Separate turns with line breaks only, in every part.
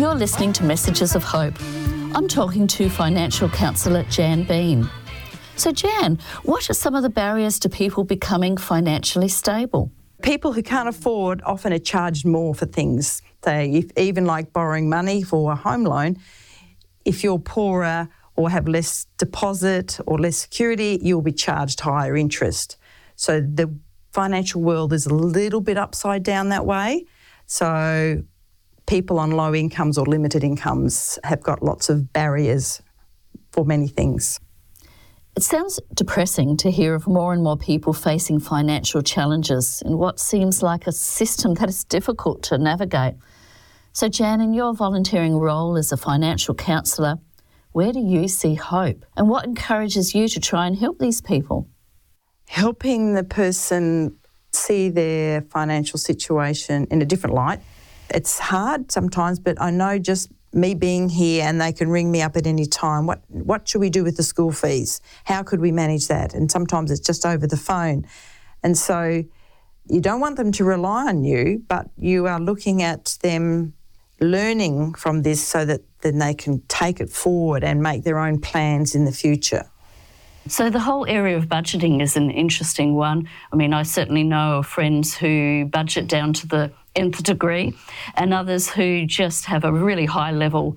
You're listening to Messages of Hope. I'm talking to financial counsellor Jan Bean. So Jan, what are some of the barriers to people becoming financially stable?
People who can't afford often are charged more for things. Even like borrowing money for a home loan, if you're poorer or have less deposit or less security, you'll be charged higher interest. So the financial world is a little bit upside down that way. So people on low incomes or limited incomes have got lots of barriers for many things.
It sounds depressing to hear of more and more people facing financial challenges in what seems like a system that is difficult to navigate. So Jan, in your volunteering role as a financial counsellor, where do you see hope? And what encourages you to try and help these people?
Helping the person see their financial situation in a different light. It's hard sometimes, but I know just me being here and they can ring me up at any time. What should we do with the school fees? How could we manage that? And sometimes it's just over the phone. And so you don't want them to rely on you, but you are looking at them learning from this so that then they can take it forward and make their own plans in the future.
So the whole area of budgeting is an interesting one. I mean, I certainly know of friends who budget down to the nth degree and others who just have a really high level,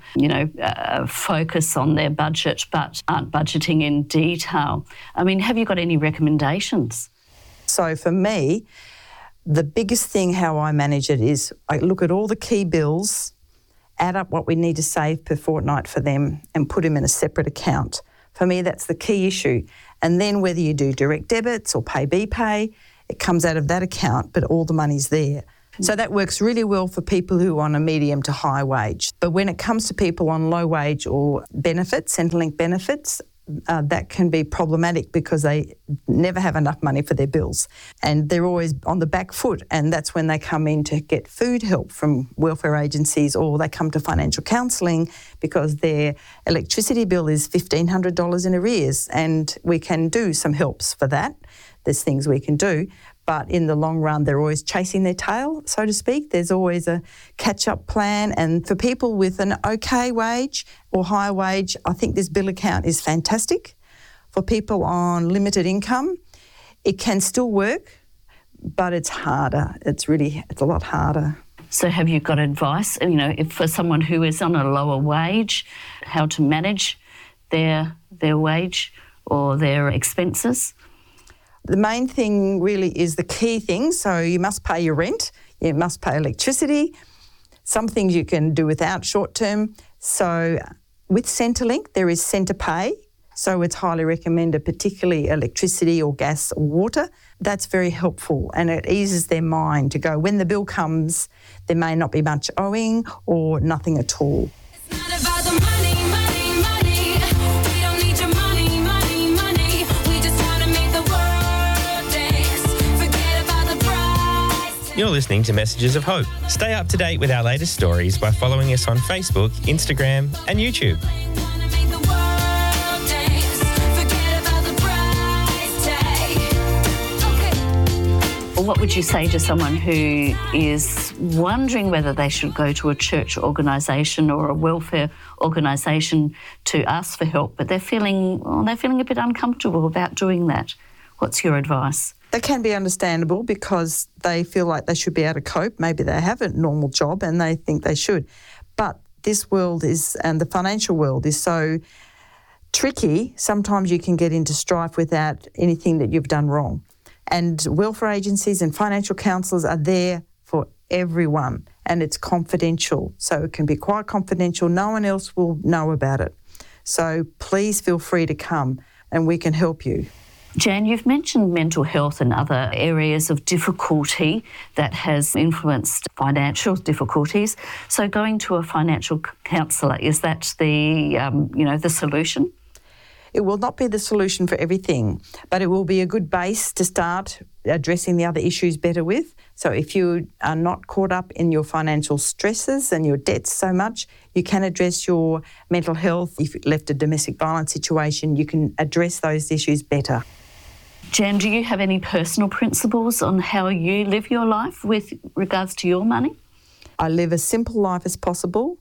focus on their budget but aren't budgeting in detail. I mean, have you got any recommendations?
So for me, the biggest thing how I manage it is I look at all the key bills, add up what we need to save per fortnight for them and put them in a separate account. For me, that's the key issue. And then whether you do direct debits or pay BPay, it comes out of that account, but all the money's there. So that works really well for people who are on a medium to high wage. But when it comes to people on low wage or benefits, Centrelink benefits, that can be problematic because they never have enough money for their bills and they're always on the back foot, and that's when they come in to get food help from welfare agencies, or they come to financial counselling because their electricity bill is $1,500 in arrears, and we can do some helps for that. There's things we can do. But in the long run, they're always chasing their tail, so to speak. There's always a catch-up plan. And for people with an okay wage or higher wage, I think this bill account is fantastic. For people on limited income, it can still work, but it's harder. It's a lot harder.
So have you got advice, if for someone who is on a lower wage, how to manage their wage or their expenses?
The main thing really is the key thing. So you must pay your rent, you must pay electricity. Some things you can do without short term. So with Centrelink, there is Centrepay. So it's highly recommended, particularly electricity or gas or water. That's very helpful, and it eases their mind to go, when the bill comes, there may not be much owing or nothing at all.
It's not about the money. We don't need your money. We just want to make the world dance. Forget about the price.
You're listening to Messages of Hope. Stay up to date with our latest stories by following us on Facebook, Instagram and YouTube.
What would you say to someone who is wondering whether they should go to a church organisation or a welfare organisation to ask for help, but they're feeling a bit uncomfortable about doing that? What's your advice?
That can be understandable because they feel like they should be able to cope. Maybe they have a normal job and they think they should. But this world and the financial world is so tricky. Sometimes you can get into strife without anything that you've done wrong. And welfare agencies and financial counsellors are there for everyone, and it's confidential. So it can be quite confidential. No one else will know about it. So please feel free to come and we can help you.
Jan, you've mentioned mental health and other areas of difficulty that has influenced financial difficulties. So going to a financial counsellor, is that the solution?
It will not be the solution for everything, but it will be a good base to start addressing the other issues better with. So if you are not caught up in your financial stresses and your debts so much, you can address your mental health. If you left a domestic violence situation, you can address those issues better.
Jan, do you have any personal principles on how you live your life with regards to your money?
I live as simple life as possible.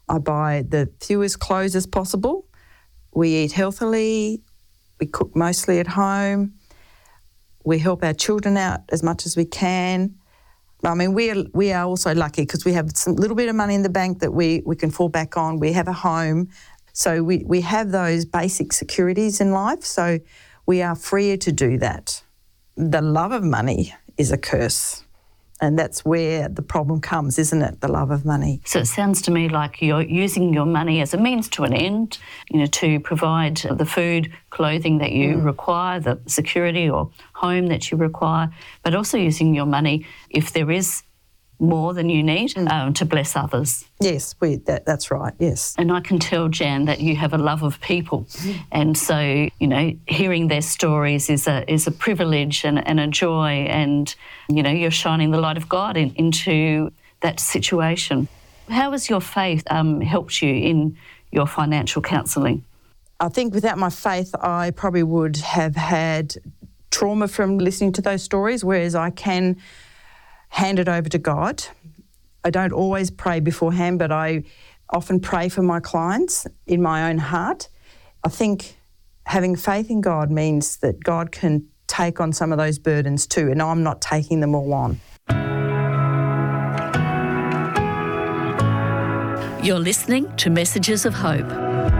I buy the fewest clothes as possible. We eat healthily. We cook mostly at home. We help our children out as much as we can. I mean, we are also lucky because we have some little bit of money in the bank that we can fall back on. We have a home. So we have those basic securities in life. So we are freer to do that. The love of money is a curse. And that's where the problem comes, isn't it? The love of money.
So it sounds to me like you're using your money as a means to an end, to provide the food, clothing that you require, the security or home that you require, but also using your money, if there is more than you need, to bless others.
Yes, that's right, yes.
And I can tell, Jan, that you have a love of people. And so, hearing their stories is a privilege and a joy, and, you're shining the light of God into that situation. How has your faith helped you in your financial counselling?
I think without my faith, I probably would have had trauma from listening to those stories, whereas I can hand it over to God. I don't always pray beforehand, but I often pray for my clients in my own heart. I think having faith in God means that God can take on some of those burdens too, and I'm not taking them all on.
You're listening to Messages of Hope.